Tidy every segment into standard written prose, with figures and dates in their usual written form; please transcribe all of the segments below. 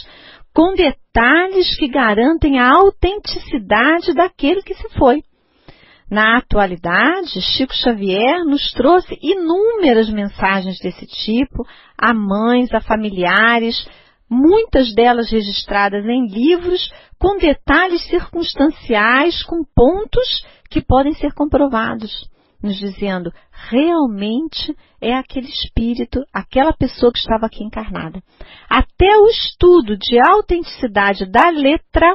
com detalhes que garantem a autenticidade daquele que se foi. Na atualidade, Chico Xavier nos trouxe inúmeras mensagens desse tipo, a mães, a familiares, muitas delas registradas em livros, com detalhes circunstanciais, com pontos que podem ser comprovados, nos dizendo, realmente é aquele espírito, aquela pessoa que estava aqui encarnada. Até o estudo de autenticidade da letra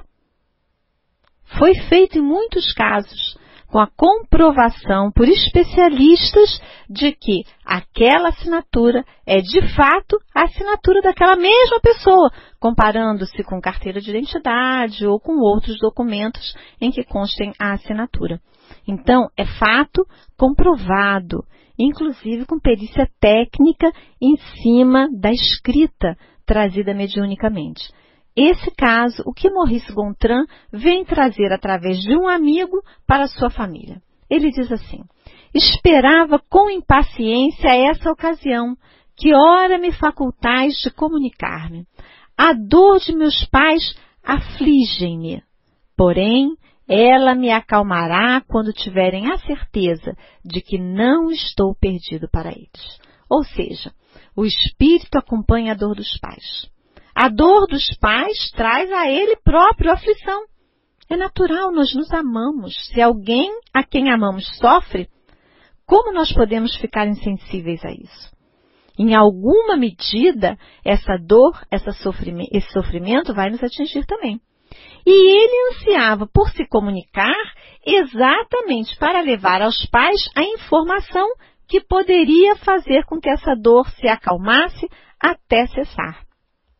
foi feito em muitos casos, com a comprovação por especialistas de que aquela assinatura é de fato a assinatura daquela mesma pessoa, comparando-se com carteira de identidade ou com outros documentos em que constem a assinatura. Então, é fato comprovado, inclusive com perícia técnica em cima da escrita trazida mediunicamente. Esse caso, o que Maurice Gontran vem trazer através de um amigo para a sua família. Ele diz assim: esperava com impaciência essa ocasião, que ora me facultais de comunicar-me. A dor de meus pais aflige-me, porém, ela me acalmará quando tiverem a certeza de que não estou perdido para eles. Ou seja, o espírito acompanha a dor dos pais. A dor dos pais traz a ele próprio aflição. É natural, nós nos amamos. Se alguém a quem amamos sofre, como nós podemos ficar insensíveis a isso? Em alguma medida, essa dor, esse sofrimento vai nos atingir também. E ele ansiava por se comunicar exatamente para levar aos pais a informação que poderia fazer com que essa dor se acalmasse até cessar.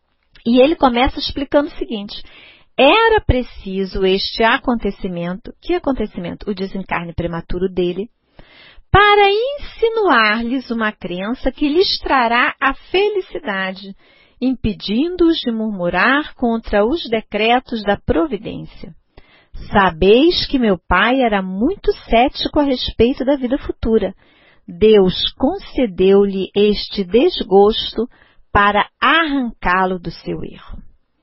E ele começa explicando o seguinte: era preciso este acontecimento, que acontecimento? O desencarne prematuro dele, para insinuar-lhes uma crença que lhes trará a felicidade, impedindo-os de murmurar contra os decretos da providência. Sabeis que meu pai era muito cético a respeito da vida futura. Deus concedeu-lhe este desgosto para arrancá-lo do seu erro.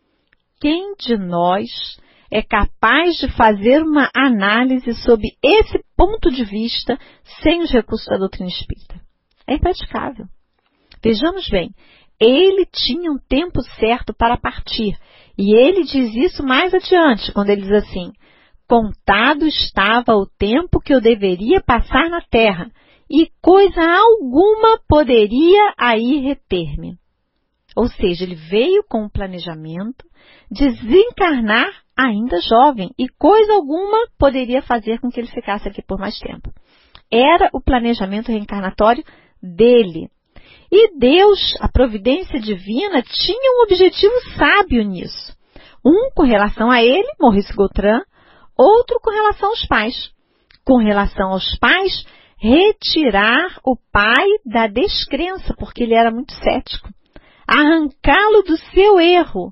Quem de nós é capaz de fazer uma análise sob esse ponto de vista sem os recursos da doutrina espírita? É impraticável. Vejamos bem, ele tinha um tempo certo para partir, e ele diz isso mais adiante, quando ele diz assim: contado estava o tempo que eu deveria passar na terra, e coisa alguma poderia aí reter-me. Ou seja, ele veio com um planejamento desencarnar ainda jovem e coisa alguma poderia fazer com que ele ficasse aqui por mais tempo. Era o planejamento reencarnatório dele. E Deus, a providência divina, tinha um objetivo sábio nisso. Um com relação a ele, Maurice Gontran, outro com relação aos pais. Com relação aos pais, retirar o pai da descrença, porque ele era muito cético. Arrancá-lo do seu erro,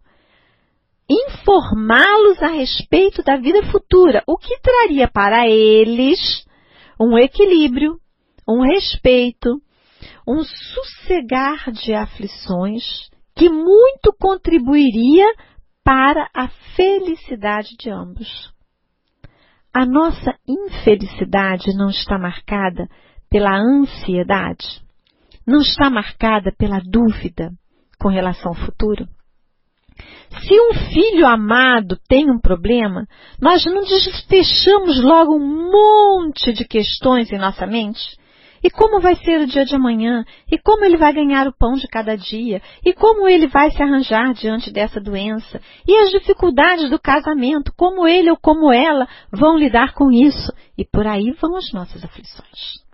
informá-los a respeito da vida futura, o que traria para eles um equilíbrio, um respeito, um sossegar de aflições que muito contribuiria para a felicidade de ambos. A nossa infelicidade não está marcada pela ansiedade, não está marcada pela dúvida com relação ao futuro. Se um filho amado tem um problema, nós não despechamos logo um monte de questões em nossa mente. E como vai ser o dia de amanhã? E como ele vai ganhar o pão de cada dia? E como ele vai se arranjar diante dessa doença? E as dificuldades do casamento? Como ele ou como ela vão lidar com isso? E por aí vão as nossas aflições.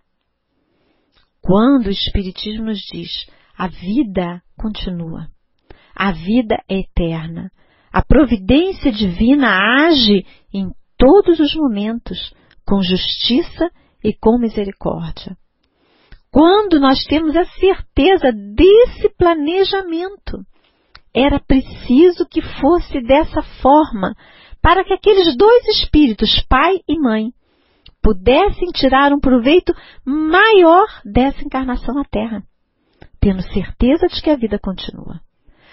Quando o Espiritismo nos diz: a vida continua, a vida é eterna, a providência divina age em todos os momentos, com justiça e com misericórdia. Quando nós temos a certeza desse planejamento, era preciso que fosse dessa forma, para que aqueles dois espíritos, pai e mãe, pudessem tirar um proveito maior dessa encarnação na Terra, tendo certeza de que a vida continua.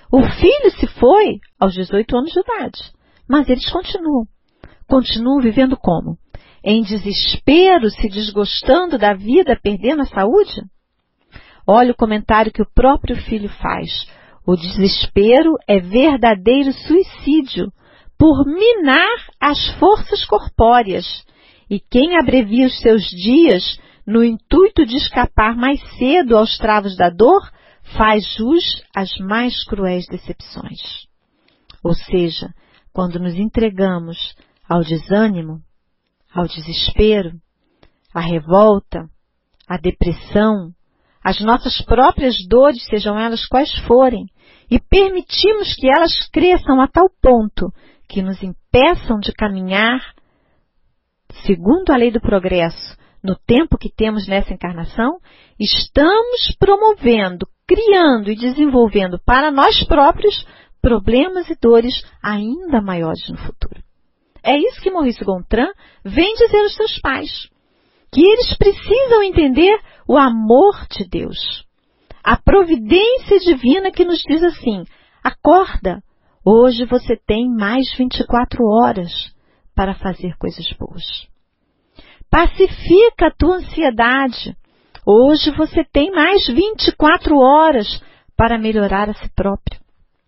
O filho se foi aos 18 anos de idade, mas eles continuam vivendo como? Em desespero, se desgostando da vida, perdendo a saúde? Olha o comentário que o próprio filho faz. O desespero é verdadeiro suicídio por minar as forças corpóreas. E quem abrevia os seus dias no intuito de escapar mais cedo aos travos da dor, faz jus às mais cruéis decepções. Ou seja, quando nos entregamos ao desânimo, ao desespero, à revolta, à depressão, às nossas próprias dores, sejam elas quais forem, e permitimos que elas cresçam a tal ponto que nos impeçam de caminhar segundo a lei do progresso, no tempo que temos nessa encarnação, estamos promovendo, criando e desenvolvendo para nós próprios problemas e dores ainda maiores no futuro. É isso que Maurice Gontran vem dizer aos seus pais, que eles precisam entender o amor de Deus, a providência divina que nos diz assim: acorda, hoje você tem mais 24 horas para fazer coisas boas. Pacifica a tua ansiedade. Hoje você tem mais 24 horas para melhorar a si próprio.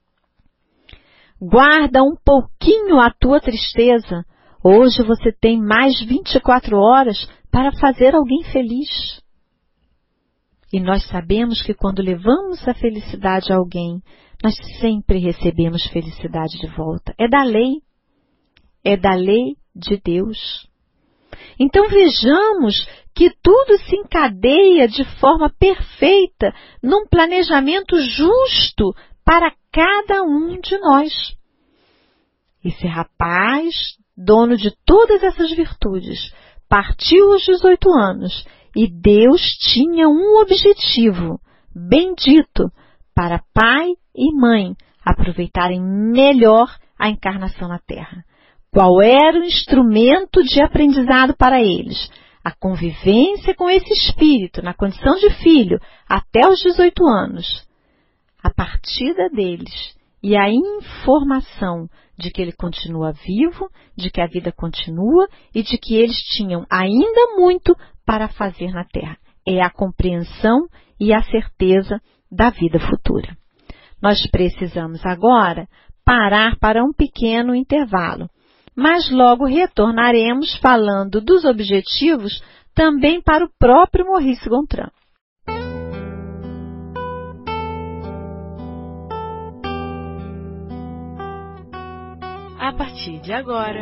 Guarda um pouquinho a tua tristeza. Hoje você tem mais 24 horas para fazer alguém feliz. E nós sabemos que quando levamos a felicidade a alguém, nós sempre recebemos felicidade de volta. É da lei. É da lei de Deus. Então vejamos que tudo se encadeia de forma perfeita num planejamento justo para cada um de nós. Esse rapaz, dono de todas essas virtudes, partiu aos 18 anos e Deus tinha um objetivo, bendito, para pai e mãe aproveitarem melhor a encarnação na Terra. Qual era o instrumento de aprendizado para eles? A convivência com esse espírito, na condição de filho, até os 18 anos. A partida deles e a informação de que ele continua vivo, de que a vida continua e de que eles tinham ainda muito para fazer na Terra. É a compreensão e a certeza da vida futura. Nós precisamos agora parar para um pequeno intervalo. Mas logo retornaremos falando dos objetivos também para o próprio Maurice Gontran. A partir de agora,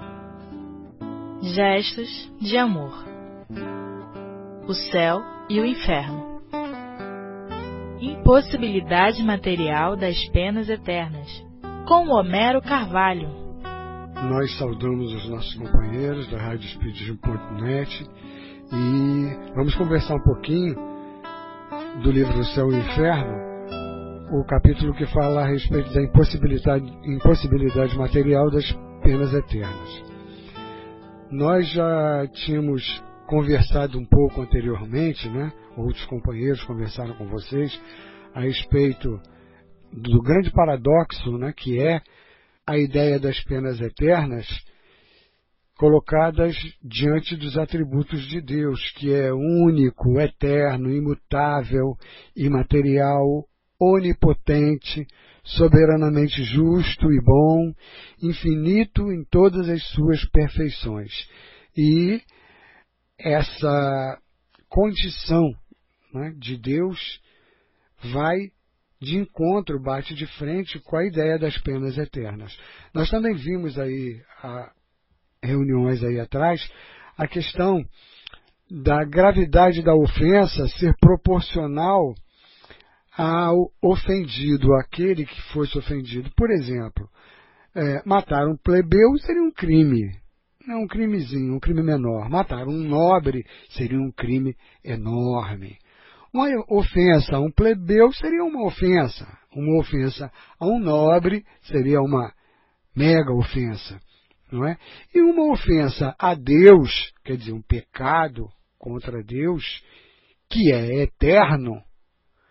gestos de amor. O céu e o inferno. Impossibilidade material das penas eternas. Com Homero Carvalho. Nós saudamos os nossos companheiros da Rádio Espiritismo.net e vamos conversar um pouquinho do livro O Céu e o Inferno, o capítulo que fala a respeito da impossibilidade material das penas eternas. Nós já tínhamos conversado um pouco anteriormente, né? Outros companheiros conversaram com vocês a respeito do grande paradoxo, né? Que é a ideia das penas eternas colocadas diante dos atributos de Deus, que é único, eterno, imutável, imaterial, onipotente, soberanamente justo e bom, infinito em todas as suas perfeições. E essa condição, né, de Deus vai de encontro, bate de frente com a ideia das penas eternas. Nós também vimos aí, reuniões aí atrás, a questão da gravidade da ofensa ser proporcional ao ofendido, aquele que fosse ofendido. Por exemplo, matar um plebeu seria um crime, não um crimezinho, um crime menor. Matar um nobre seria um crime enorme. Uma ofensa a um plebeu seria uma ofensa a um nobre seria uma mega ofensa, não é? E uma ofensa a Deus, quer dizer, um pecado contra Deus, que é eterno,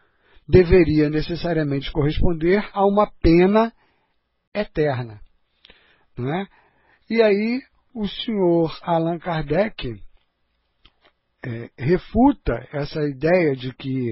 deveria necessariamente corresponder a uma pena eterna, não é? E aí o senhor Allan Kardec refuta essa ideia de que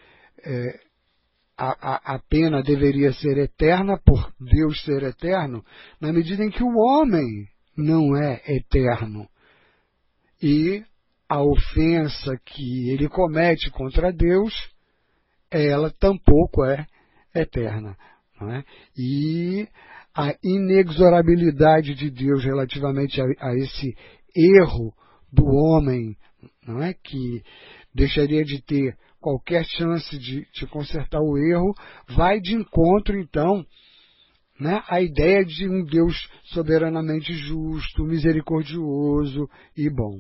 a pena deveria ser eterna por Deus ser eterno, na medida em que o homem não é eterno. E a ofensa que ele comete contra Deus, ela tampouco é eterna, não é? E a inexorabilidade de Deus relativamente a esse erro do homem, não é? Que deixaria de ter qualquer chance de consertar o erro, vai de encontro, então, né, à ideia de um Deus soberanamente justo, misericordioso e bom.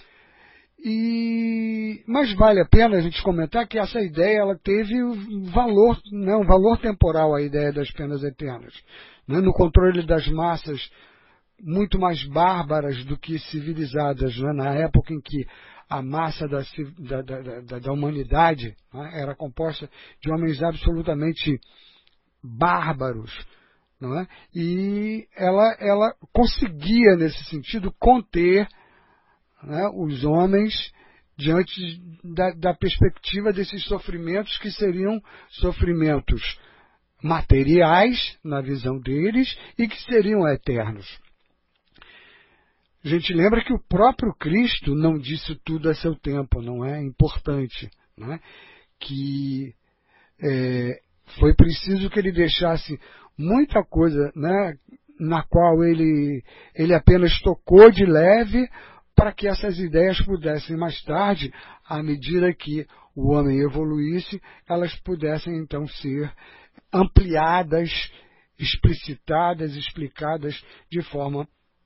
Mas vale a pena a gente comentar que essa ideia ela teve um valor temporal, a ideia das penas eternas, né, no controle das massas muito mais bárbaras do que civilizadas, né, na época em que a massa da humanidade, né, era composta de homens absolutamente bárbaros, não é? E ela conseguia, nesse sentido, conter, né, os homens diante da perspectiva desses sofrimentos que seriam sofrimentos materiais, na visão deles, e que seriam eternos. A gente lembra que o próprio Cristo não disse tudo a seu tempo, não é importante, não é? Que foi preciso que ele deixasse muita coisa, né, na qual ele apenas tocou de leve para que essas ideias pudessem mais tarde, à medida que o homem evoluísse, elas pudessem então ser ampliadas, explicitadas, explicadas de forma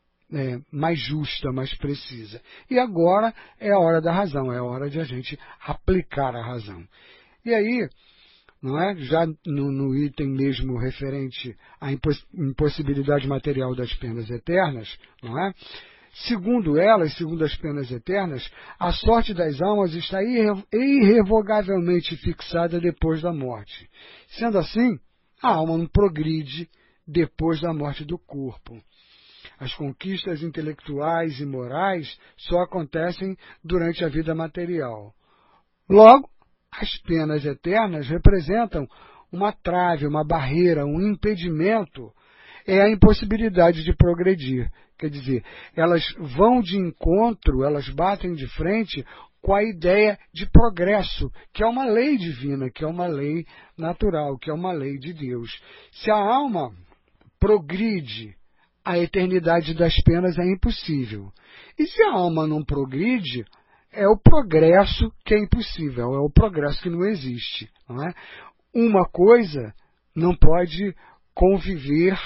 mais justa, mais precisa. E agora é a hora da razão, é a hora de a gente aplicar a razão. E aí, não é? Já no item mesmo referente à impossibilidade material das penas eternas, não é? Segundo elas, segundo as penas eternas, a sorte das almas está irrevogavelmente fixada depois da morte. Sendo assim, a alma não progride depois da morte do corpo. As conquistas intelectuais e morais só acontecem durante a vida material. Logo, as penas eternas representam uma trave, uma barreira, um impedimento, é a impossibilidade de progredir. Quer dizer, elas vão de encontro, elas batem de frente com a ideia de progresso, que é uma lei divina, que é uma lei natural, que é uma lei de Deus. Se a alma progride, a eternidade das penas é impossível. E se a alma não progride, é o progresso que é impossível, é o progresso que não existe. Não é? Uma coisa não pode conviver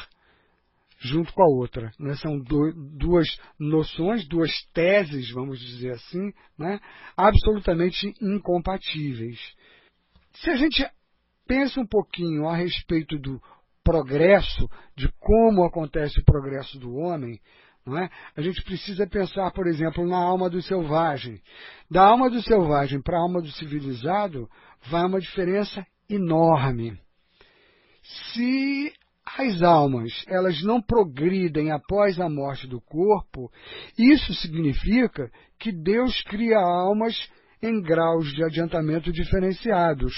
junto com a outra. Né? São duas noções, duas teses, vamos dizer assim, né? Absolutamente incompatíveis. Se a gente pensa um pouquinho a respeito do progresso, de como acontece o progresso do homem, não é? A gente precisa pensar, por exemplo, na alma do selvagem. Da alma do selvagem para a alma do civilizado vai uma diferença enorme. Se as almas elas não progridem após a morte do corpo, isso significa que Deus cria almas em graus de adiantamento diferenciados,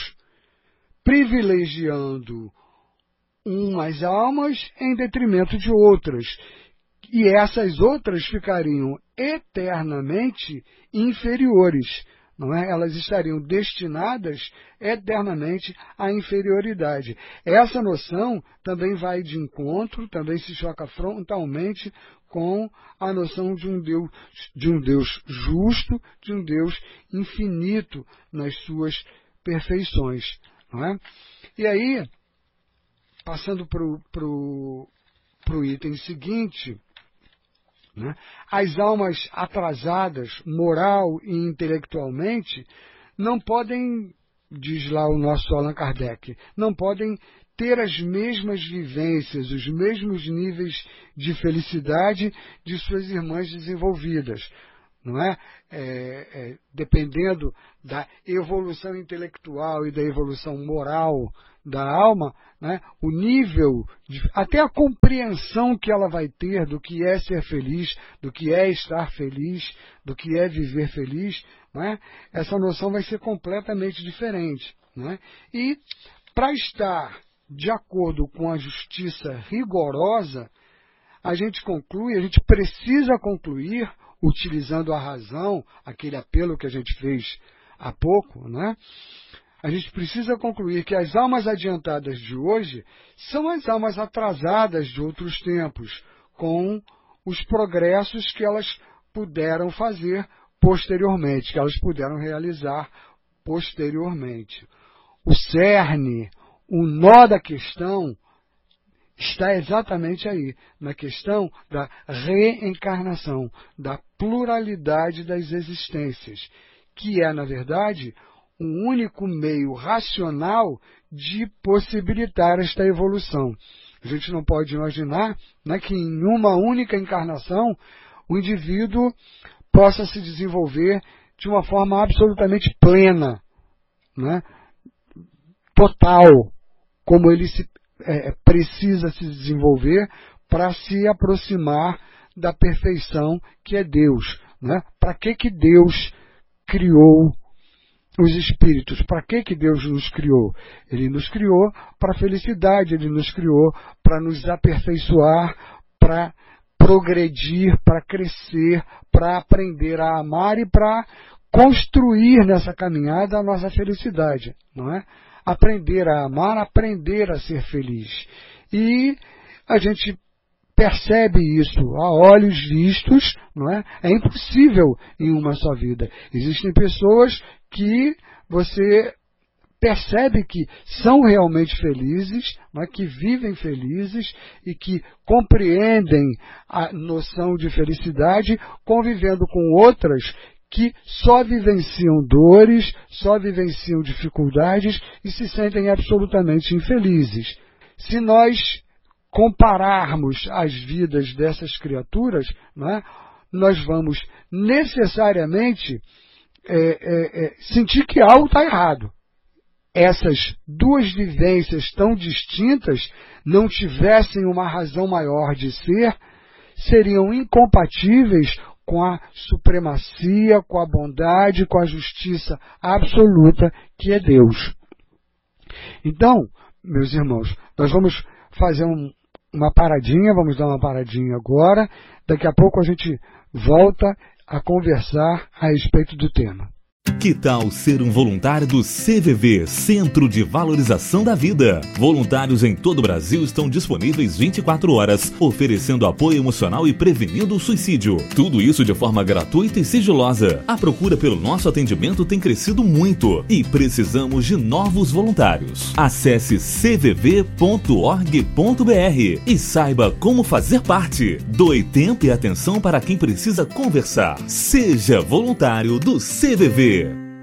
privilegiando umas almas em detrimento de outras, e essas outras ficariam eternamente inferiores, não é? Elas estariam destinadas eternamente à inferioridade. Essa noção também vai de encontro, também se choca frontalmente com a noção de um Deus justo, de um Deus infinito nas suas perfeições, não é? E aí, passando para o item seguinte, né? As almas atrasadas, moral e intelectualmente, não podem, diz lá o nosso Allan Kardec, não podem ter as mesmas vivências, os mesmos níveis de felicidade de suas irmãs desenvolvidas. não é? Dependendo da evolução intelectual e da evolução moral da alma, né? O nível, até a compreensão que ela vai ter do que é ser feliz, do que é estar feliz, do que é viver feliz, né? Essa noção vai ser completamente diferente, né? E para estar de acordo com a justiça rigorosa, a gente precisa concluir, utilizando a razão, aquele apelo que a gente fez há pouco, né? A gente precisa concluir que as almas adiantadas de hoje são as almas atrasadas de outros tempos, com os progressos que elas puderam fazer posteriormente, que elas puderam realizar posteriormente. O cerne, o nó da questão está exatamente aí, na questão da reencarnação, da pluralidade das existências, que é, na verdade, um único meio racional de possibilitar esta evolução. A gente não pode imaginar, né, que em uma única encarnação o indivíduo possa se desenvolver de uma forma absolutamente plena, né, total, como ele precisa se desenvolver para se aproximar da perfeição que é Deus, né? Para que Deus criou os espíritos? Para que Deus nos criou? Ele nos criou para a felicidade, Ele nos criou para nos aperfeiçoar, para progredir, para crescer, para aprender a amar e para construir nessa caminhada a nossa felicidade, não é? Aprender a amar, aprender a ser feliz. E a gente percebe isso a olhos vistos, não é? É impossível em uma só vida. Existem pessoas que você percebe que são realmente felizes, mas que vivem felizes e que compreendem a noção de felicidade convivendo com outras que só vivenciam dores, só vivenciam dificuldades e se sentem absolutamente infelizes. Se nós compararmos as vidas dessas criaturas, né, nós vamos necessariamente sentir que algo está errado. Essas duas vivências tão distintas não tivessem uma razão maior de ser, seriam incompatíveis com a supremacia, com a bondade, com a justiça absoluta que é Deus. Então, meus irmãos, nós vamos fazer uma paradinha, vamos dar uma paradinha agora. Daqui a pouco a gente volta a conversar a respeito do tema. Que tal ser um voluntário do CVV, Centro de Valorização da Vida? Voluntários em todo o Brasil estão disponíveis 24 horas, oferecendo apoio emocional e prevenindo o suicídio. Tudo isso de forma gratuita e sigilosa. A procura pelo nosso atendimento tem crescido muito e precisamos de novos voluntários. Acesse cvv.org.br e saiba como fazer parte. Doe tempo e atenção para quem precisa conversar. Seja voluntário do CVV.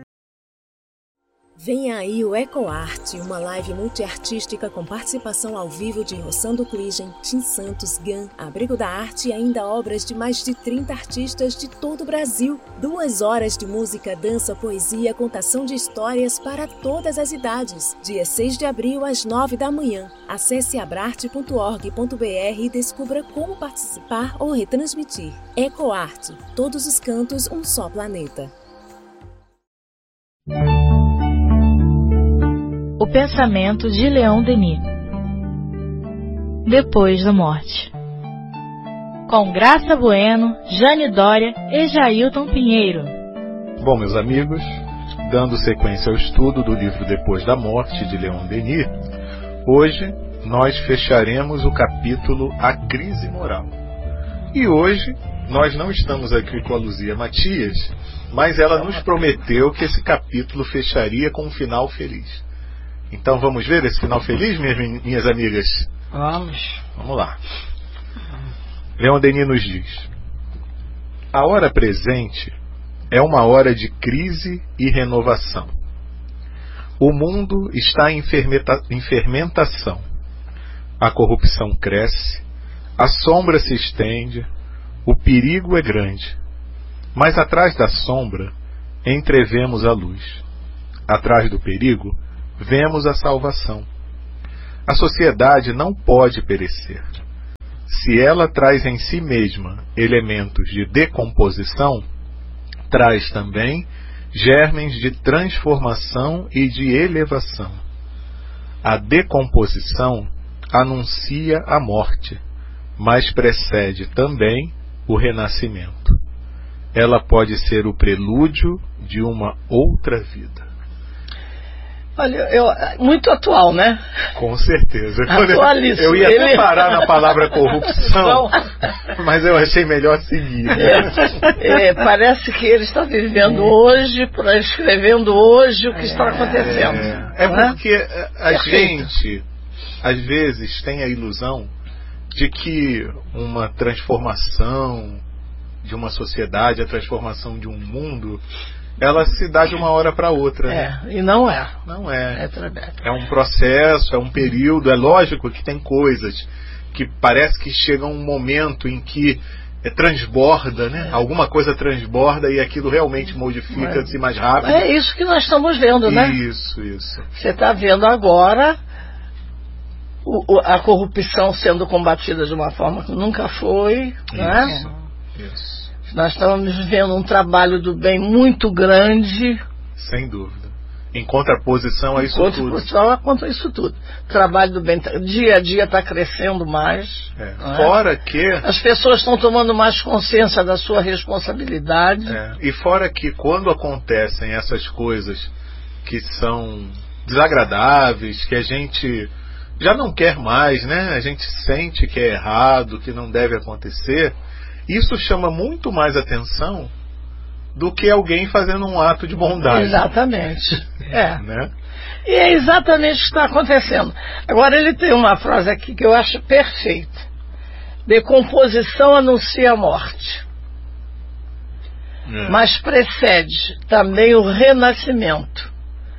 Vem aí o EcoArte, uma live multiartística com participação ao vivo de Rossando Kligen, Tim Santos, GAN, Abrigo da Arte e ainda obras de mais de 30 artistas de todo o Brasil. 2 horas de música, dança, poesia, contação de histórias para todas as idades. Dia 6 de abril, às 9 da manhã. Acesse abrarte.org.br e descubra como participar ou retransmitir. EcoArte, todos os cantos, um só planeta. O pensamento de Leon Denis. Depois da morte. Com Graça Bueno, Jane Dória e Jailton Pinheiro. Bom, meus amigos, dando sequência ao estudo do livro Depois da Morte, de Leon Denis, hoje nós fecharemos o capítulo A Crise Moral. E hoje nós não estamos aqui com a Luzia Matias, mas ela nos prometeu que esse capítulo fecharia com um final feliz. Então vamos ver esse final feliz, minhas amigas? Vamos lá. Leon Denis nos diz: a hora presente é uma hora de crise e renovação. O mundo está em fermentação. A corrupção cresce, a sombra se estende, o perigo é grande. Mas atrás da sombra entrevemos a luz. Atrás do perigo vemos a salvação. A sociedade não pode perecer. Se ela traz em si mesma elementos de decomposição, traz também germens de transformação e de elevação. A decomposição anuncia a morte, mas precede também o renascimento. Ela pode ser o prelúdio de uma outra vida. Olha, muito atual, né? Com certeza. Atualíssimo. Eu ia até parar na palavra corrupção, mas eu achei melhor seguir. Parece que ele está vivendo hoje, escrevendo hoje o que está acontecendo. Porque a gente, às vezes, tem a ilusão de que uma transformação de uma sociedade, a transformação de um mundo, ela se dá de uma hora para outra. E não é. Não é. É um processo, é um período. É lógico que tem coisas que parece que chega um momento em que transborda, né? Alguma coisa transborda e aquilo realmente modifica-se mais rápido. É isso que nós estamos vendo, né? Isso. Você está vendo agora a corrupção sendo combatida de uma forma que nunca foi, né? Isso. Nós estamos vivendo um trabalho do bem muito grande. Sem dúvida. Em contraposição a isso tudo. Contra isso tudo. O trabalho do bem, dia a dia, está crescendo mais. Fora que... as pessoas estão tomando mais consciência da sua responsabilidade. E fora que quando acontecem essas coisas que são desagradáveis, que a gente já não quer mais, né? A gente sente que é errado, que não deve acontecer. Isso chama muito mais atenção do que alguém fazendo um ato de bondade. Exatamente. Né? E é exatamente o que está acontecendo. Agora ele tem uma frase aqui que eu acho perfeita. Decomposição anuncia a morte. Mas precede também o renascimento.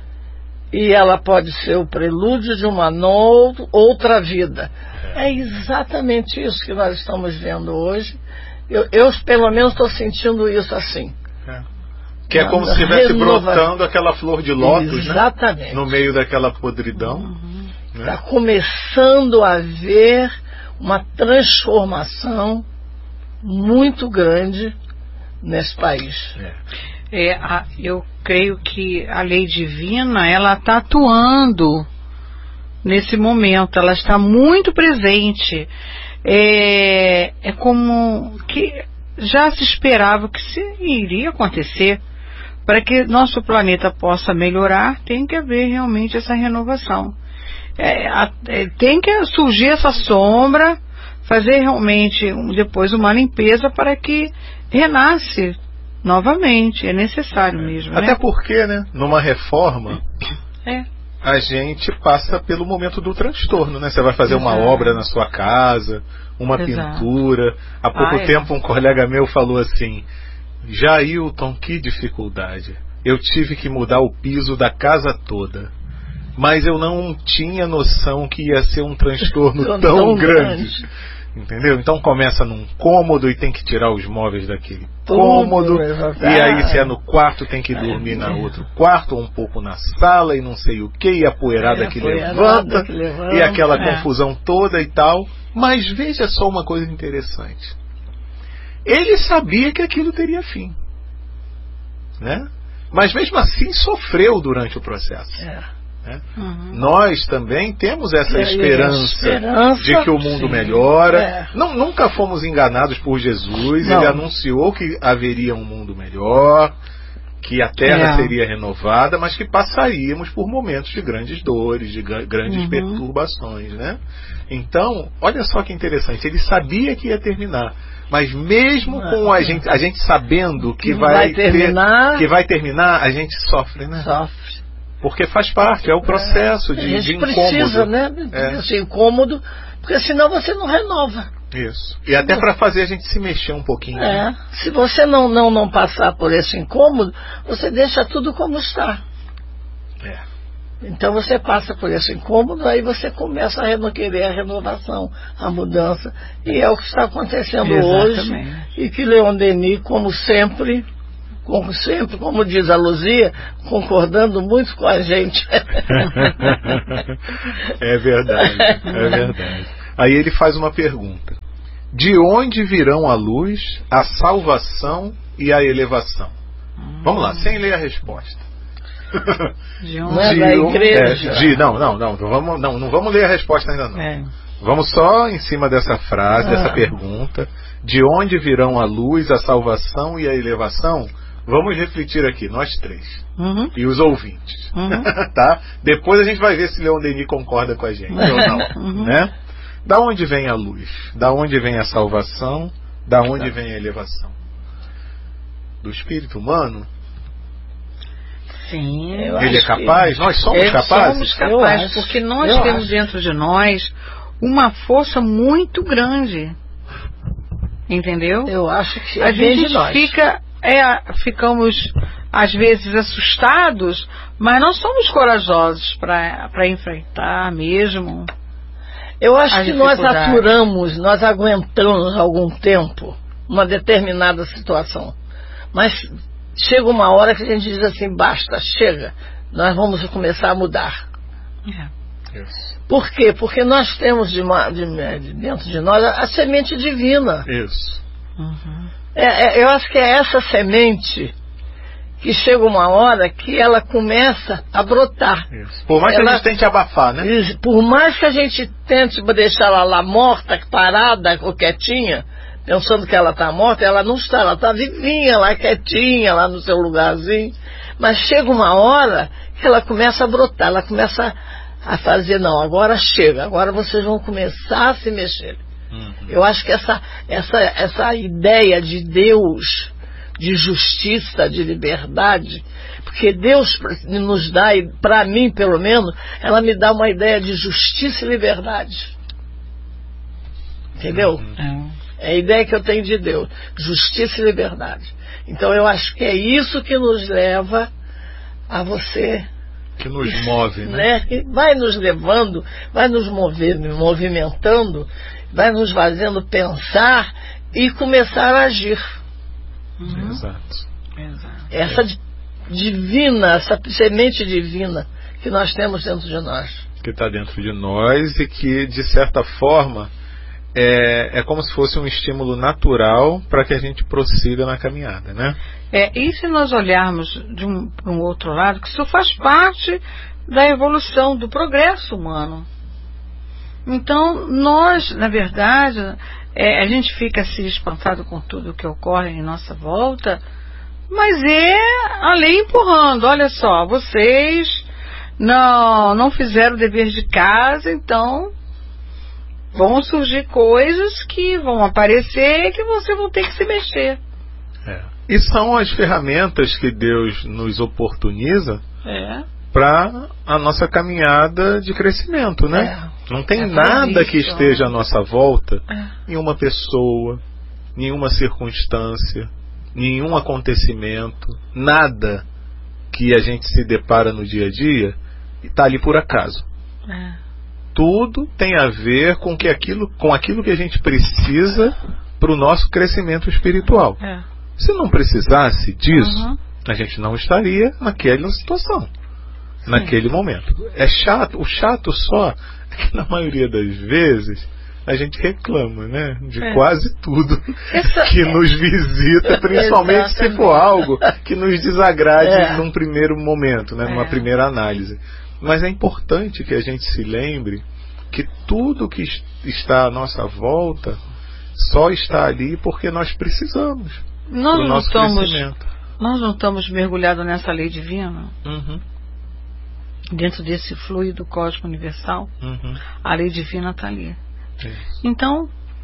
E ela pode ser o prelúdio de uma outra vida. É exatamente isso que nós estamos vendo hoje. Eu pelo menos estou sentindo isso assim. Que é como se estivesse brotando aquela flor de lótus, exatamente, né? No meio daquela podridão. Está começando a haver uma transformação muito grande nesse país. Eu creio que a lei divina, ela está atuando nesse momento, ela está muito presente. É como que já se esperava que iria acontecer. Para que nosso planeta possa melhorar, tem que haver realmente essa renovação. Tem que surgir essa sombra, fazer realmente depois uma limpeza para que renasce novamente. É necessário mesmo. Até porque, né, numa reforma, a gente passa pelo momento do transtorno, né? Você vai fazer uma obra na sua casa, uma pintura. Há pouco tempo um colega meu falou assim: Jailton, que dificuldade. Eu tive que mudar o piso da casa toda. Mas eu não tinha noção que ia ser um transtorno tão grande. Entendeu? Então começa num cômodo e tem que tirar os móveis daquele cômodo. E aí se é no quarto tem que dormir na outro quarto, ou um pouco na sala e não sei o que, e a poeirada que levanta, e aquela confusão toda e tal. Mas veja só uma coisa interessante. Ele sabia que aquilo teria fim, né? Mas mesmo assim sofreu durante o processo. Né? Nós também temos essa esperança de que o mundo melhora. Nunca fomos enganados por Jesus. Ele anunciou que haveria um mundo melhor, que a terra seria renovada, mas que passaríamos por momentos de grandes dores, de grandes perturbações, né? Então, olha só que interessante, ele sabia que ia terminar, mas mesmo com a gente sabendo que vai terminar, a gente sofre, né? Sofre. Porque faz parte, é o processo de incômodo. Precisa, né? Desse incômodo, porque senão você não renova. Isso. E até para fazer a gente se mexer um pouquinho. Né? Se você não passar por esse incômodo, você deixa tudo como está. Então você passa por esse incômodo, aí você começa a querer a renovação, a mudança. E é o que está acontecendo hoje. E que Leon Denis, como sempre, como diz a Luzia, concordando muito com a gente. É verdade, é verdade. Aí ele faz uma pergunta: de onde virão a luz, a salvação e a elevação? Vamos lá, sem ler a resposta. Não é da igreja. Não vamos ler a resposta ainda não. Vamos só em cima dessa frase, dessa pergunta: de onde virão a luz, a salvação e a elevação? Vamos refletir aqui, nós três. E os ouvintes. Tá? Depois a gente vai ver se Leon Denis concorda com a gente ou não. Né? Da onde vem a luz? Da onde vem a salvação? Da onde vem a elevação? Do espírito humano? Sim. Ele é capaz? Nós somos capazes? Somos capazes, porque nós temos dentro de nós uma força muito grande. Entendeu? Eu acho que a gente ficamos às vezes assustados, mas nós somos corajosos para enfrentar mesmo. Eu acho que nós nós aguentamos algum tempo uma determinada situação, mas chega uma hora que a gente diz assim: basta, chega, nós vamos começar a mudar. Por quê? Porque nós temos dentro de nós a semente divina. Isso. Eu acho que é essa semente que chega uma hora que ela começa a brotar. Isso. Por mais que a gente tente abafar, né? Por mais que a gente tente deixar ela lá morta, parada ou quietinha, pensando que ela está morta, ela não está, ela está vivinha lá, quietinha, lá no seu lugarzinho. Mas chega uma hora que ela começa a brotar, ela começa a fazer: não, agora chega, agora vocês vão começar a se mexer. Eu acho que essa ideia de Deus, de justiça, de liberdade, porque Deus nos dá, e para mim pelo menos, ela me dá uma ideia de justiça e liberdade. Entendeu? É a ideia que eu tenho de Deus, justiça e liberdade. Então eu acho que é isso que nos leva a você... Que nos move, né? Que vai nos levando, vai nos movimentando, vai nos fazendo pensar e começar a agir. Exato. Essa divina, essa semente divina que nós temos dentro de nós. Que está dentro de nós e que, de certa forma, é como se fosse um estímulo natural para que a gente prossiga na caminhada, né? E se nós olharmos de um outro lado, que isso faz parte da evolução, do progresso humano. Então, nós, na verdade, a gente fica assim espantado com tudo que ocorre em nossa volta, mas é a lei empurrando. Olha só, vocês não fizeram o dever de casa, então vão surgir coisas que vão aparecer e que vocês vão ter que se mexer. E são as ferramentas que Deus nos oportuniza para a nossa caminhada de crescimento, né? Não tem nada que esteja à nossa volta, nenhuma pessoa, nenhuma circunstância, nenhum acontecimento, nada que a gente se depara no dia a dia está ali por acaso. Tudo tem a ver com aquilo que a gente precisa para o nosso crescimento espiritual. Se não precisasse disso, a gente não estaria naquela situação, naquele momento. O chato só é que na maioria das vezes a gente reclama, né, de quase tudo que nos visita, principalmente se for algo que nos desagrade num primeiro momento, né, numa primeira análise. Mas é importante que a gente se lembre que tudo que está à nossa volta só está ali porque nós precisamos. Nós não estamos mergulhados nessa lei divina, dentro desse fluido cósmico universal. A lei divina está ali. Então,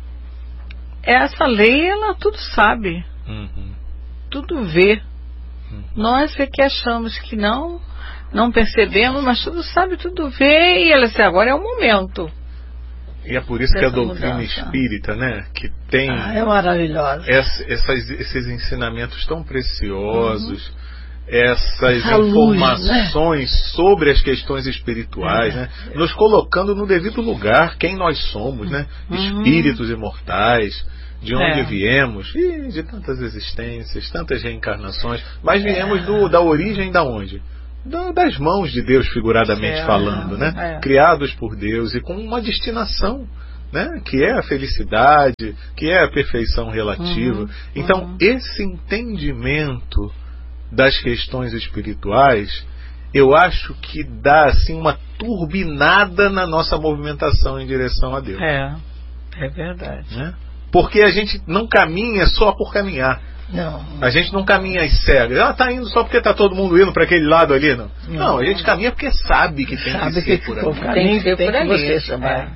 essa lei, ela tudo sabe, tudo vê. Nós é que achamos que não percebemos, mas tudo sabe, tudo vê, e ela disse: agora é o momento. E é por isso que a doutrina espírita, né, que tem é maravilhosa. Esses ensinamentos tão preciosos, essas informações, né, sobre as questões espirituais, né? Nos colocando no devido lugar, quem nós somos, né? Espíritos imortais, de onde viemos, e de tantas existências, tantas reencarnações, mas viemos da origem da onde? Das mãos de Deus, figuradamente falando, né? Criados por Deus e com uma destinação, né? Que é a felicidade, que é a perfeição relativa. Então, esse entendimento das questões espirituais, eu acho que dá assim uma turbinada na nossa movimentação em direção a Deus. É verdade. Né? Porque a gente não caminha só por caminhar. Não. A gente não caminha às cegas. Tá indo só porque tá todo mundo indo para aquele lado ali, não. Não, a gente caminha porque sabe que tem que ser por ali. Tem que ser por ali. Você vai.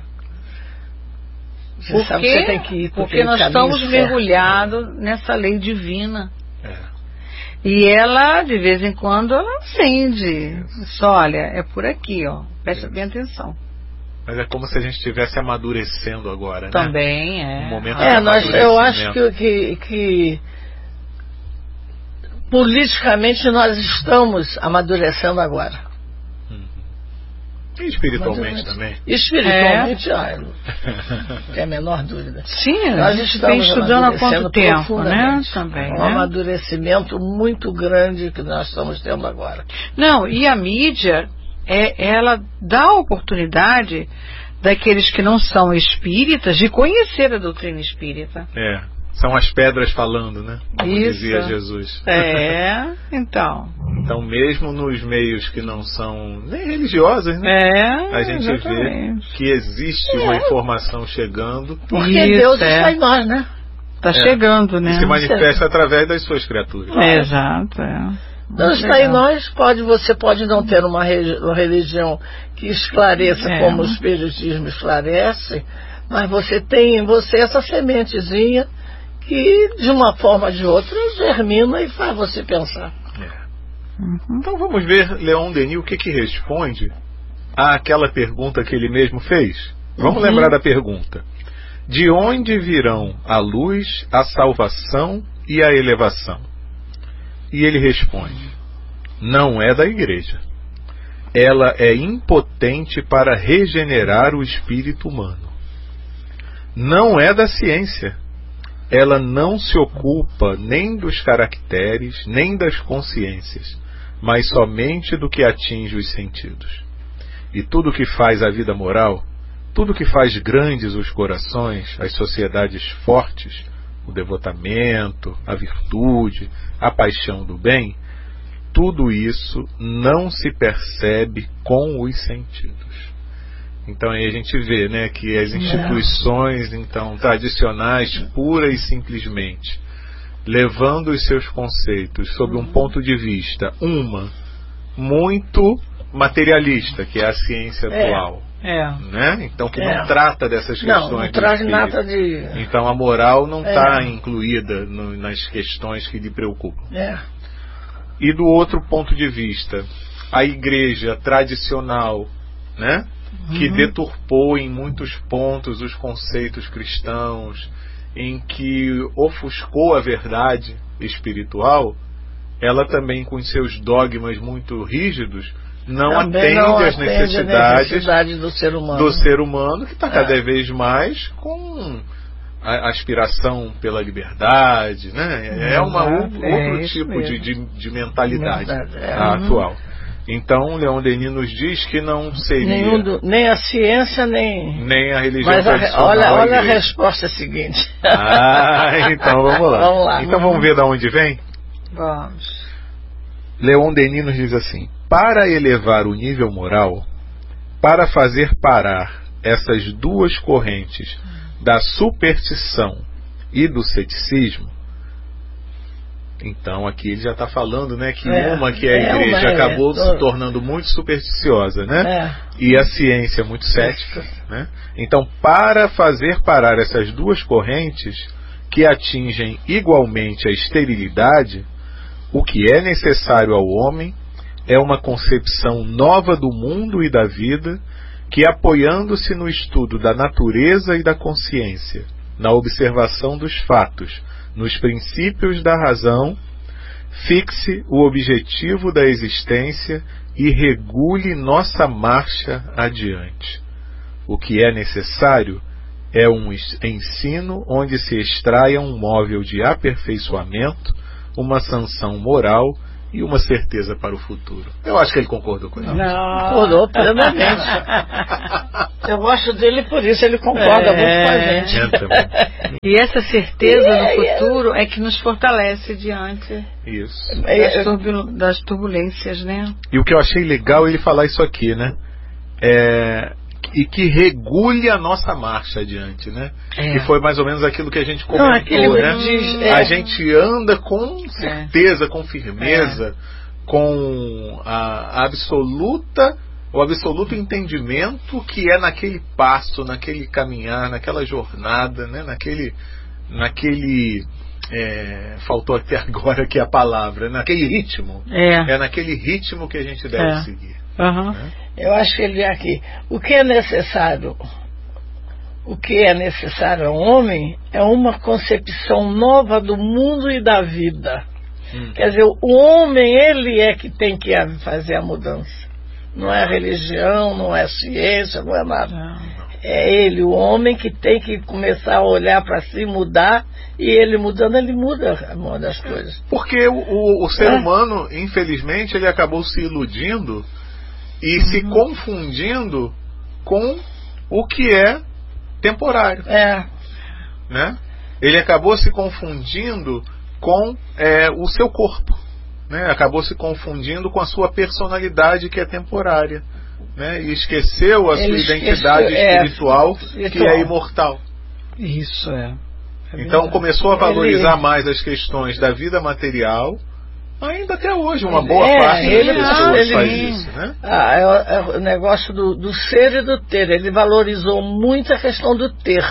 Porque, tem que ir porque nós estamos mergulhados nessa lei divina. E ela, de vez em quando, ela acende. Só, olha, é por aqui, ó. Presta bem atenção. Mas é como se a gente estivesse amadurecendo agora, né? Também um momento de eu acho que politicamente nós estamos amadurecendo agora. E espiritualmente também. Espiritualmente, não tem a menor dúvida. Sim, a gente vem estudando há quanto tempo, né? Também, um amadurecimento muito grande que nós estamos tendo agora. Não, e a mídia, ela dá a oportunidade daqueles que não são espíritas de conhecer a doutrina espírita. São as pedras falando, né? Como dizia Jesus. Então. Então, mesmo nos meios que não são nem religiosos, né? A gente vê que existe uma informação chegando. Porque Deus está em nós, né? Está chegando, né? E se manifesta através das suas criaturas. Exato, Deus está em nós. Você pode não ter uma religião que esclareça como o espiritismo esclarece, mas você tem em você essa sementezinha que, de uma forma ou de outra, germina e faz você pensar. Então vamos ver Leon Denis o que responde àquela pergunta que ele mesmo fez. Vamos lembrar da pergunta: de onde virão a luz, a salvação e a elevação? E ele responde: não é da igreja. Ela é impotente para regenerar o espírito humano. Não é da ciência. Ela não se ocupa nem dos caracteres, nem das consciências, mas somente do que atinge os sentidos. E tudo que faz a vida moral, tudo que faz grandes os corações, as sociedades fortes, o devotamento, a virtude, a paixão do bem, tudo isso não se percebe com os sentidos. Então aí a gente vê, né, que as instituições então tradicionais, pura e simplesmente, levando os seus conceitos sob um ponto de vista muito materialista, que é a ciência atual, né? Então que não trata dessas questões. Não traz nada de. Então a moral não está incluída nas questões que lhe preocupam. E do outro ponto de vista, a igreja tradicional, né, que deturpou em muitos pontos os conceitos cristãos, em que ofuscou a verdade espiritual, ela também, com seus dogmas muito rígidos, não atende às necessidades do ser humano, que está cada vez mais com a aspiração pela liberdade, né? Outro tipo de mentalidade atual. Então, Leon Denis nos diz que não seria nem a ciência, nem a religião tradicional. Olha a resposta seguinte. Então vamos lá. Então vamos ver de onde vem? Vamos. Leon Denis nos diz assim: para elevar o nível moral, para fazer parar essas duas correntes da superstição e do ceticismo. Então aqui ele já está falando, né, que uma que a igreja acabou se tornando muito supersticiosa, né, e a ciência muito cética, né. Então, para fazer parar essas duas correntes que atingem igualmente a esterilidade, o que é necessário ao homem é uma concepção nova do mundo e da vida, que, apoiando-se no estudo da natureza e da consciência, na observação dos fatos, nos princípios da razão, fixe o objetivo da existência e regule nossa marcha adiante. O que é necessário é um ensino onde se extraia um móvel de aperfeiçoamento, uma sanção moral e uma certeza para o futuro. Eu acho que ele concordou com isso. Não, concordou plenamente. Eu gosto dele por isso, ele concorda muito com a gente. E essa certeza no futuro é que nos fortalece diante das turbulências, né? E o que eu achei legal ele falar isso aqui, né? E que regule a nossa marcha adiante, né? Que foi mais ou menos aquilo que a gente comentou, né? A gente anda com certeza, com firmeza, com o absoluto entendimento que é naquele passo, naquele caminhar, naquela jornada, né? Naquele faltou até agora aqui a palavra, naquele ritmo. É naquele ritmo que a gente deve seguir. Eu acho que ele é aqui. O que é necessário ao homem é uma concepção nova do mundo e da vida. Quer dizer, o homem, ele é que tem que fazer a mudança. Não é religião, não é ciência, não é nada. É ele, o homem, que tem que começar a olhar para si, mudar, e ele mudando, ele muda as coisas. Porque o ser humano, infelizmente, ele acabou se iludindo e se confundindo com o que é temporário. Né? Ele acabou se confundindo com o seu corpo, né? Acabou se confundindo com a sua personalidade, que é temporária, né? E esqueceu a sua identidade espiritual, que é imortal. Isso então começou a valorizar mais as questões da vida material. Ainda até hoje, uma boa parte das pessoas faz isso, né? É o negócio do ser e do ter. Ele valorizou muito a questão do ter.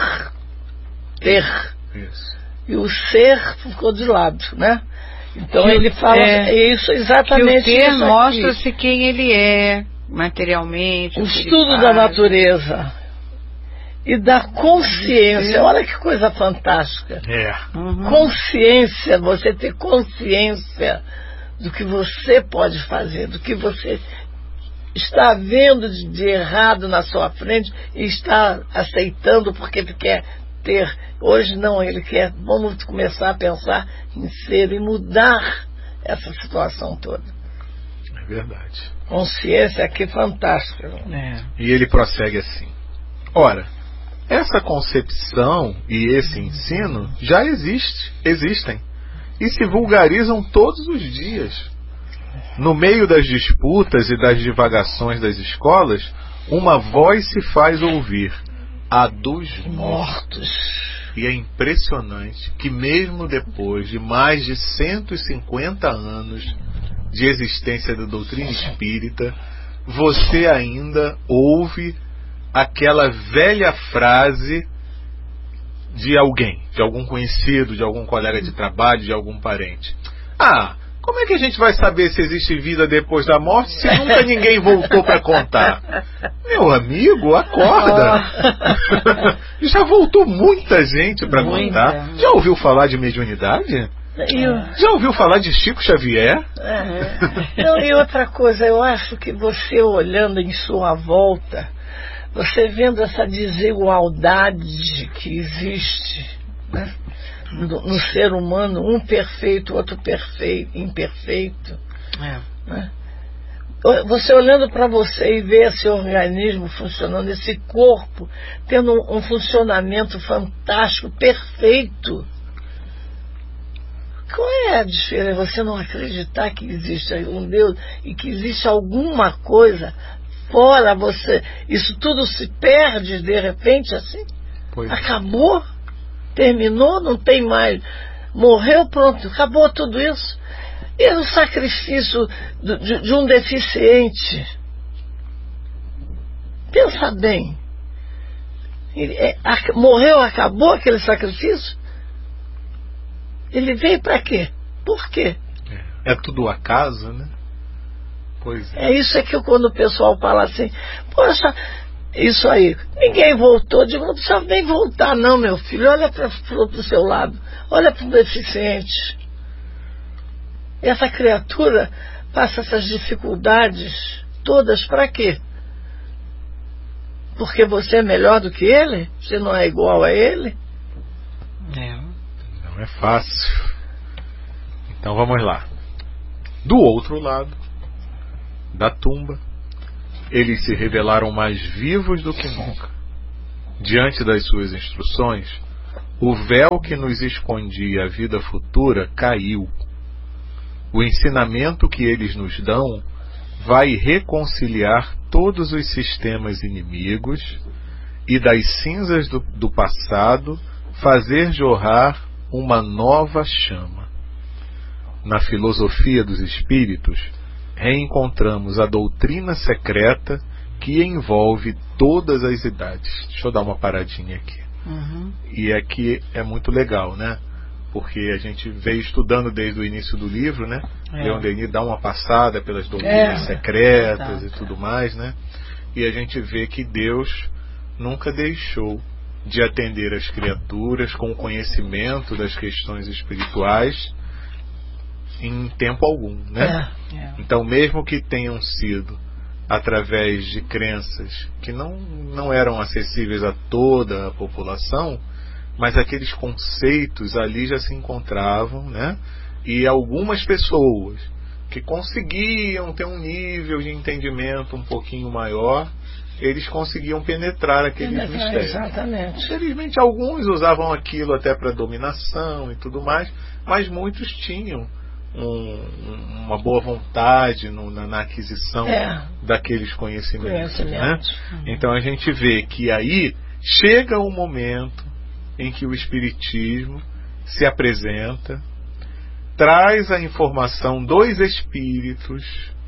Isso. E o ser ficou de lado, né? Então ele fala isso exatamente. Que o ter mostra-se quem ele é, materialmente. O estudo da natureza e da consciência. Olha que coisa fantástica. Consciência, você ter consciência do que você pode fazer, do que você está vendo de errado na sua frente e está aceitando porque ele quer ter. Hoje não, ele quer, vamos começar a pensar em ser e mudar essa situação toda. É verdade. Consciência, que fantástica. E ele prossegue assim: ora, essa concepção e esse ensino já existem e se vulgarizam todos os dias. No meio das disputas e das divagações das escolas, uma voz se faz ouvir: a dos mortos. E é impressionante que mesmo depois de mais de 150 anos de existência da doutrina espírita, você ainda ouve aquela velha frase de alguém, de algum conhecido, de algum colega de trabalho, de algum parente: como é que a gente vai saber se existe vida depois da morte se nunca ninguém voltou para contar? Meu amigo, acorda! Já voltou muita gente para contar. Já ouviu falar de mediunidade? Já ouviu falar de Chico Xavier? Não, e outra coisa, eu acho que você olhando em sua volta, você vendo essa desigualdade que existe, né, no ser humano, um perfeito, outro imperfeito. Né? Você olhando para você e ver esse organismo funcionando, esse corpo tendo um funcionamento fantástico, perfeito. Qual é a diferença? Você não acreditar que existe um Deus e que existe alguma coisa fora você. Isso tudo se perde de repente assim? Acabou? Terminou? Não tem mais. Morreu, pronto, acabou tudo isso. E o sacrifício de um deficiente. Pensa bem. Morreu, acabou aquele sacrifício? Ele veio para quê? Por quê? É tudo acaso, né? Pois é. É isso é que quando o pessoal fala assim, poxa, isso aí, ninguém voltou. Digo, não precisa nem voltar não, meu filho. Olha para o seu lado. Olha para o deficiente. Essa criatura passa essas dificuldades todas para quê? Porque você é melhor do que ele? Você não é igual a ele? Não é fácil. Então vamos lá. Do outro lado da tumba, eles se revelaram mais vivos do que nunca. Diante das suas instruções, o véu que nos escondia a vida futura caiu. O ensinamento que eles nos dão vai reconciliar todos os sistemas inimigos e das cinzas do passado fazer jorrar uma nova chama. Na filosofia dos espíritos, reencontramos a doutrina secreta que envolve todas as idades. Deixa eu dar uma paradinha aqui. E aqui é muito legal, né? Porque a gente veio estudando desde o início do livro, né? Leon Denis dá uma passada pelas doutrinas secretas e tudo mais, né? E a gente vê que Deus nunca deixou de atender as criaturas com o conhecimento das questões espirituais em tempo algum, né? Então, mesmo que tenham sido através de crenças que não eram acessíveis a toda a população, mas aqueles conceitos ali já se encontravam, né? E algumas pessoas que conseguiam ter um nível de entendimento um pouquinho maior, eles conseguiam penetrar aqueles mistérios. Exatamente. Infelizmente, alguns usavam aquilo até para dominação e tudo mais, mas muitos tinham uma boa vontade na aquisição daqueles conhecimentos. Né? Então a gente vê que aí chega o momento em que o Espiritismo se apresenta, traz a informação dos espíritos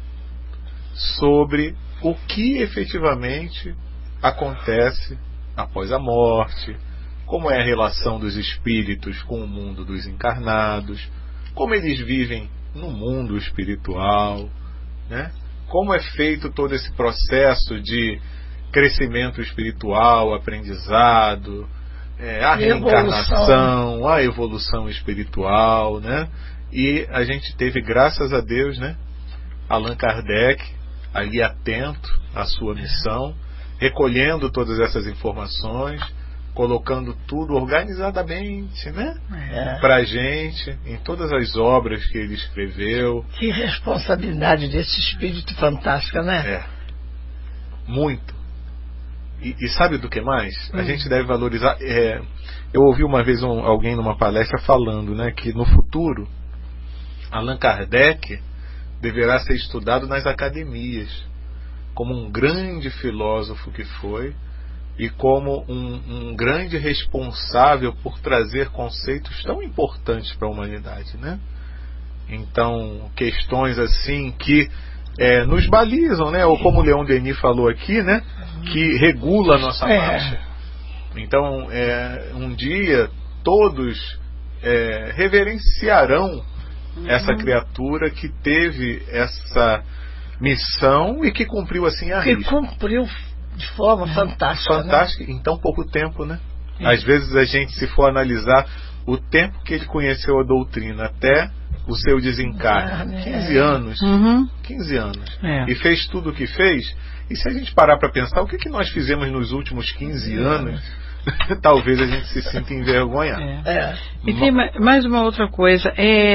sobre o que efetivamente acontece após a morte, como é a relação dos espíritos com o mundo dos encarnados, como eles vivem no mundo espiritual, né? Como é feito todo esse processo de crescimento espiritual, aprendizado, a reencarnação, a evolução espiritual, né? E a gente teve, graças a Deus, né, Allan Kardec ali atento à sua missão, recolhendo todas essas informações, colocando tudo organizadamente, né, pra gente, em todas as obras que ele escreveu. Que responsabilidade desse espírito fantástico, né? Muito. E sabe do que mais? A gente deve valorizar. Eu ouvi uma vez alguém numa palestra falando, né, que no futuro Allan Kardec deverá ser estudado nas academias como um grande filósofo que foi e como um grande responsável por trazer conceitos tão importantes para a humanidade, né? Então, questões assim que nos balizam, né? Ou como o Leon Denis falou aqui, né? Que regula a nossa marcha. Então, um dia todos reverenciarão essa criatura que teve essa missão e que cumpriu assim a risca. Que cumpriu de forma fantástica. Fantástica, né? Em tão pouco tempo, né? Às vezes a gente, se for analisar o tempo que ele conheceu a doutrina até o seu desencarne, 15 anos. 15 anos. E fez tudo o que fez. E se a gente parar para pensar, o que nós fizemos nos últimos 15 anos, talvez a gente se sinta envergonhado. E tem mais uma outra coisa,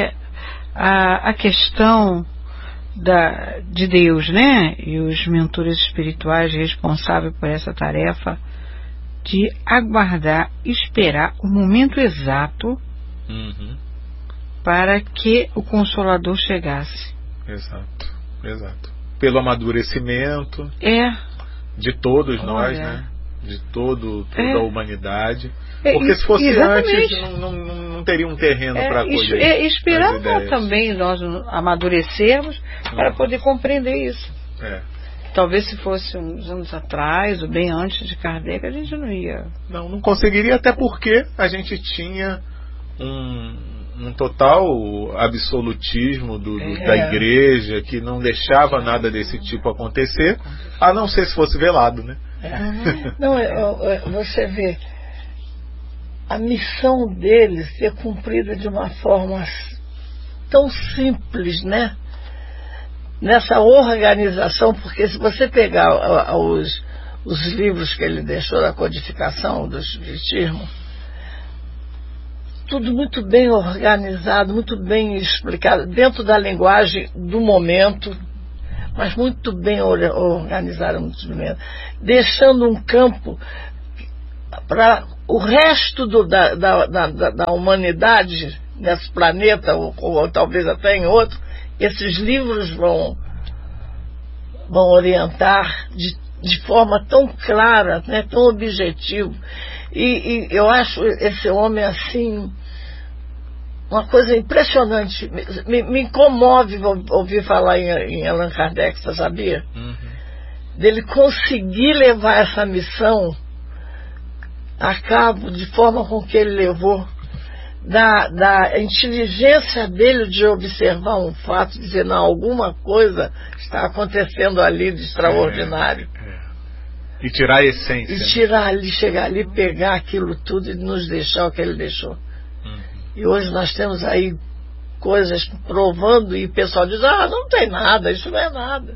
a questão de Deus, né? E os mentores espirituais responsáveis por essa tarefa de aguardar, esperar o momento exato para que o Consolador chegasse. Exato. Pelo amadurecimento de todos nós, né? De toda a humanidade. Porque se fosse antes, não teria um terreno para acolher. Esperar também nós amadurecermos para poder compreender isso. Talvez se fosse uns anos atrás, ou bem antes de Kardec, a gente não ia. Não conseguiria, até porque a gente tinha um total absolutismo da igreja, que não deixava nada desse tipo acontecer, a não ser se fosse velado, né? Você vê a missão deles ser cumprida de uma forma tão simples, né? Nessa organização, porque se você pegar os livros que ele deixou da codificação do Espiritismo, tudo muito bem organizado, muito bem explicado, dentro da linguagem do momento, mas muito bem organizado, muito bem, deixando um campo para o resto da humanidade nesse planeta, ou talvez até em outro. Esses livros vão orientar de forma tão clara, né, tão objetiva. E eu acho esse homem assim uma coisa impressionante. Me comove ouvir falar em Allan Kardec, você sabia? Dele conseguir levar essa missão a cabo de forma com que ele levou, da inteligência dele de observar um fato, dizer, não, alguma coisa está acontecendo ali de extraordinário. E tirar a essência. E tirar ali, chegar ali, pegar aquilo tudo e nos deixar o que ele deixou. E hoje nós temos aí coisas provando e o pessoal diz, não tem nada, isso não é nada.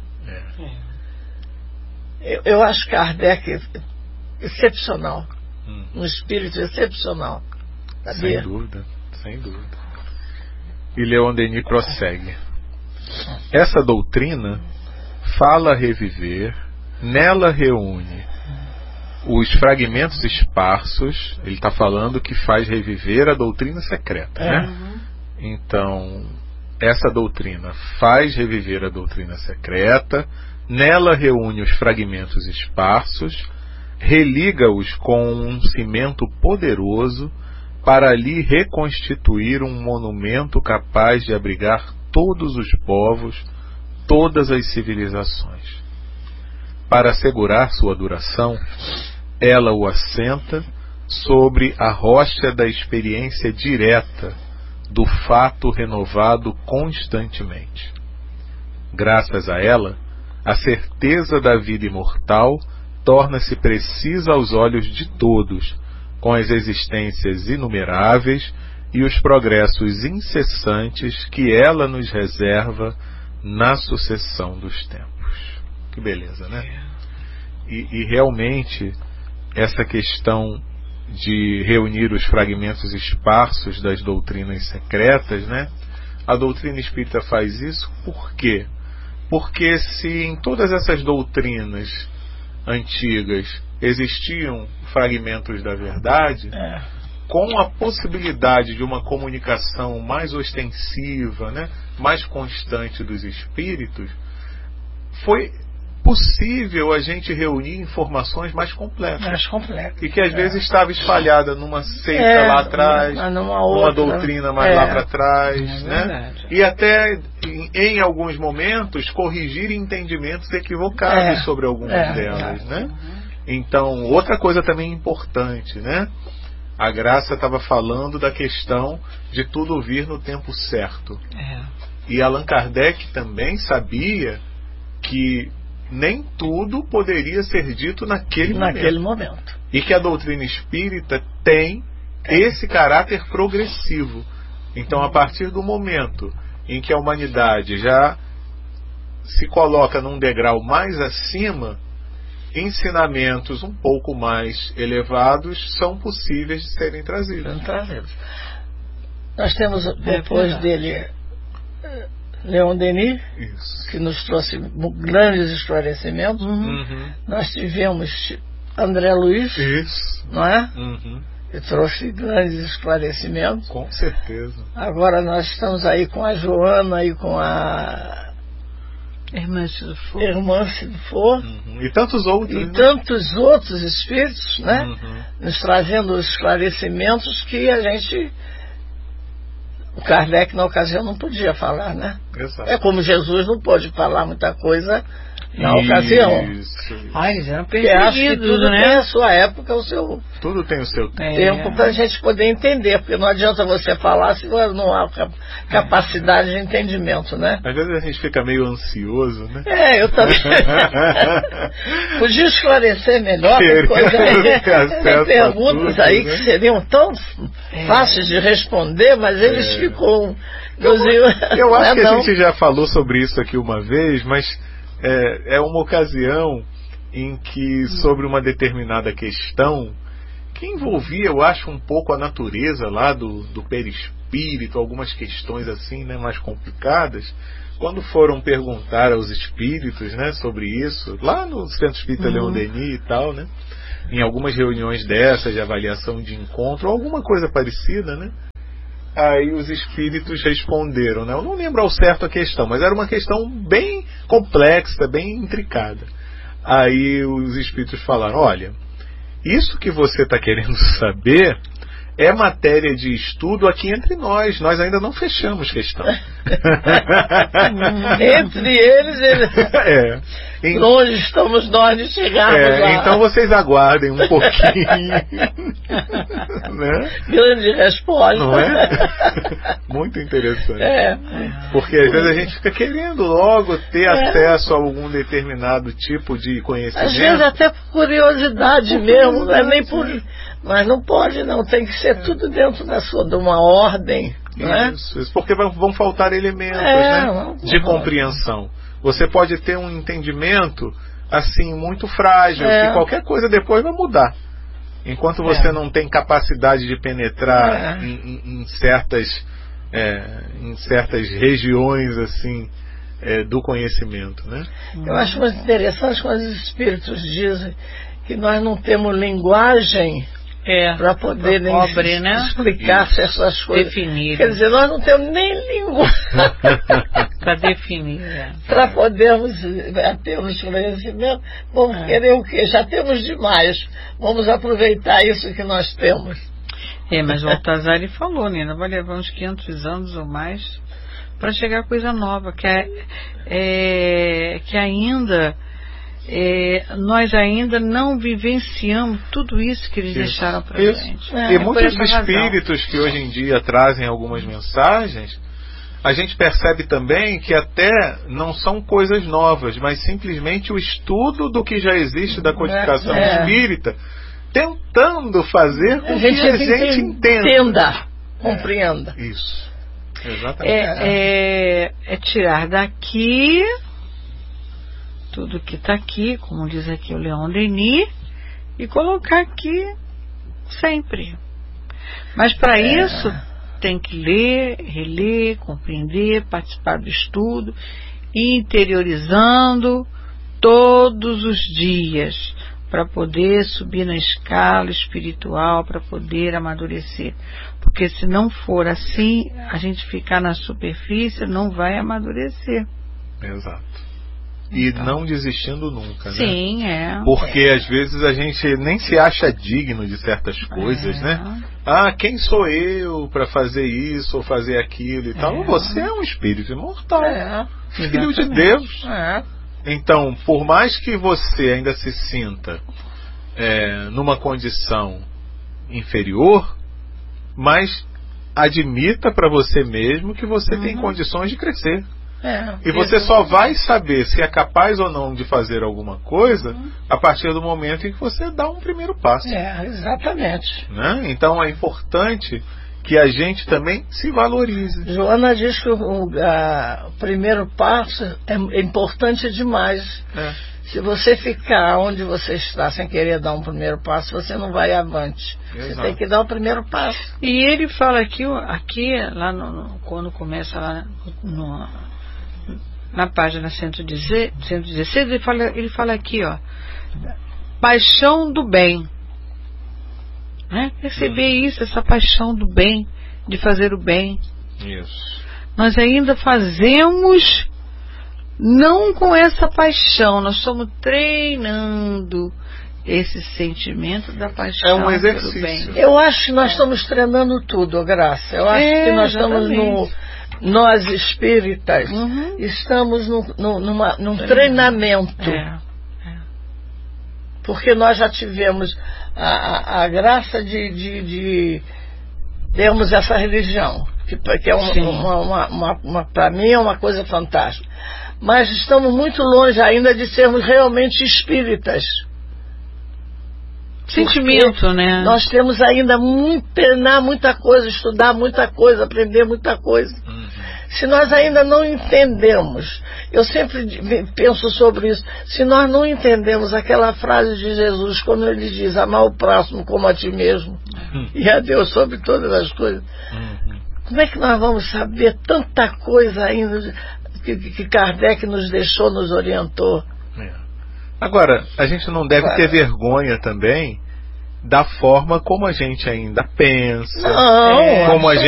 Eu acho Kardec excepcional. Um espírito excepcional. Sabia? Sem dúvida, sem dúvida. E Leon Denis prossegue. Essa doutrina fala reviver, nela reúne os fragmentos esparsos. Ele está falando que faz reviver a doutrina secreta, né? Então, essa doutrina faz reviver a doutrina secreta, nela reúne os fragmentos esparsos, religa-os com um cimento poderoso para ali reconstituir um monumento capaz de abrigar todos os povos, todas as civilizações. Para assegurar sua duração, ela o assenta sobre a rocha da experiência direta do fato renovado constantemente. Graças a ela, a certeza da vida imortal torna-se precisa aos olhos de todos, com as existências inumeráveis e os progressos incessantes que ela nos reserva na sucessão dos tempos. Que beleza, né? E realmente, essa questão de reunir os fragmentos esparsos das doutrinas secretas, né? A doutrina espírita faz isso por quê? Porque se em todas essas doutrinas antigas existiam fragmentos da verdade, com a possibilidade de uma comunicação mais ostensiva, né, mais constante dos espíritos, foi possível a gente reunir informações mais completas. E que às vezes estava espalhada numa seita lá atrás, numa doutrina mais lá para trás, né? E até em alguns momentos corrigir entendimentos equivocados sobre algumas delas, né? Então, outra coisa também importante, né? A Graça estava falando da questão de tudo vir no tempo certo. E Allan Kardec também sabia que nem tudo poderia ser dito naquele momento. E que a doutrina espírita tem esse caráter progressivo. Então, a partir do momento em que a humanidade já se coloca num degrau mais acima, ensinamentos um pouco mais elevados são possíveis de serem trazidos. Nós temos depois dele Leon Denis, que nos trouxe grandes esclarecimentos. Nós tivemos André Luiz, não é? Que trouxe grandes esclarecimentos. Com certeza. Agora nós estamos aí com a Joana e com a Irmã Silfor. E tantos outros. E tantos outros espíritos, né? Nos trazendo os esclarecimentos que a gente... O Kardec, na ocasião, não podia falar, né? Exato. É como Jesus não pôde falar muita coisa na ocasião. Ai, eles eram Porque acho que perseguidos, tudo tem né? a sua época, o seu Tudo tem o seu tempo para a gente poder entender, porque não adianta você falar se não há capacidade de entendimento, né? Às vezes a gente fica meio ansioso, né? Eu também. Podia esclarecer melhor, tem perguntas tudo, aí né? que seriam tão fáceis de responder, mas eles ficam... Eu acho que a gente já falou sobre isso aqui uma vez, mas é uma ocasião em que, sobre uma determinada questão, que envolvia, eu acho, um pouco a natureza lá do perispírito, algumas questões assim, né, mais complicadas, quando foram perguntar aos espíritos, né, sobre isso, lá no Centro Espírita Leon Denis e tal, né, em algumas reuniões dessas de avaliação de encontro, alguma coisa parecida, né, aí os espíritos responderam, né, eu não lembro ao certo a questão, mas era uma questão bem complexa, bem intricada. Aí os espíritos falaram, olha, isso que você está querendo saber é matéria de estudo aqui entre nós ainda não fechamos questão. Entre eles longe estamos nós de chegarmos lá. Então vocês aguardem um pouquinho. Né? Grande resposta. Não é? Muito interessante. Porque às vezes a gente fica querendo logo ter acesso a algum determinado tipo de conhecimento. Às vezes até por curiosidade mesmo, não é nem por... Mas não pode, não. Tem que ser tudo dentro de uma ordem. Né? Isso, porque vão faltar elementos, né, de compreensão. Você pode ter um entendimento assim muito frágil, que qualquer coisa depois vai mudar. Enquanto você não tem capacidade de penetrar em certas regiões assim do conhecimento, né? Eu acho muito interessante quando os espíritos dizem que nós não temos linguagem para poder explicar certas coisas. Definir. Quer dizer, nós não temos nem linguagem para definir. Para podermos termos conhecimento. Vamos querer o quê? Já temos demais. Vamos aproveitar isso que nós temos. Mas o Baltazar falou, Nina, vai levar uns 500 anos ou mais para chegar coisa nova, que ainda... nós ainda não vivenciamos tudo isso que eles deixaram para a gente. E muitos espíritos que hoje em dia trazem algumas mensagens, a gente percebe também que até não são coisas novas, mas simplesmente o estudo do que já existe da codificação espírita, tentando fazer com que a gente entenda. Compreenda. Isso. Exatamente. É tirar daqui tudo que está aqui, como diz aqui o Leon Denis, e colocar aqui sempre. Mas para isso tem que ler, reler, compreender, participar do estudo, interiorizando todos os dias, para poder subir na escala espiritual, para poder amadurecer. Porque se não for assim, a gente ficar na superfície não vai amadurecer. Exato. E não desistindo nunca, né? Sim, Porque às vezes a gente nem se acha digno de certas coisas, né? Quem sou eu para fazer isso ou fazer aquilo e tal? Você é um espírito imortal, filho de Deus. Então, por mais que você ainda se sinta numa condição inferior, mas admita para você mesmo que você tem condições de crescer. E você só vai saber se é capaz ou não de fazer alguma coisa a partir do momento em que você dá um primeiro passo. Exatamente. Né? Então é importante que a gente também se valorize. Joana diz que o primeiro passo é importante demais. Se você ficar onde você está sem querer dar um primeiro passo, você não vai avante. Exato. Você tem que dar o primeiro passo. E ele fala aqui lá quando começa lá na página 116, ele fala aqui, paixão do bem. Perceber isso, essa paixão do bem, de fazer o bem. Isso. Nós ainda fazemos, não com essa paixão, nós estamos treinando esse sentimento da paixão. É um exercício. Pelo bem. Eu acho que nós estamos treinando tudo, Graça. Eu acho que nós estamos nós espíritas estamos num treinamento. Porque nós já tivemos a graça de termos essa religião, que é para mim é uma coisa fantástica. Mas estamos muito longe ainda de sermos realmente espíritas. Sentimento, né? Nós temos ainda treinar muita coisa, estudar muita coisa, aprender muita coisa. Se nós ainda não entendemos, eu sempre penso sobre isso, se nós não entendemos aquela frase de Jesus, quando ele diz, amar o próximo como a ti mesmo, e a Deus sobre todas as coisas, como é que nós vamos saber tanta coisa ainda que Kardec nos deixou, nos orientou? Agora, a gente não deve ter vergonha também da forma como a gente ainda pensa, como a gente